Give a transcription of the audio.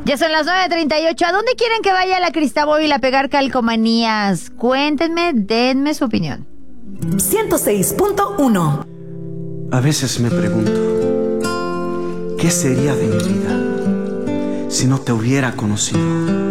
Ya son las 9:38. ¿A dónde quieren que vaya la Cristabóvil a pegar calcomanías? Cuéntenme, denme su opinión. 106.1. A veces me pregunto, ¿qué sería de mi vida si no te hubiera conocido?